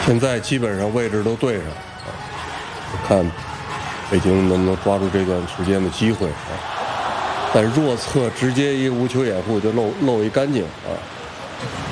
现在基本上位置都对上啊，看北京能不能抓住这段时间的机会啊。但弱侧直接一个无球掩护就漏一干净啊。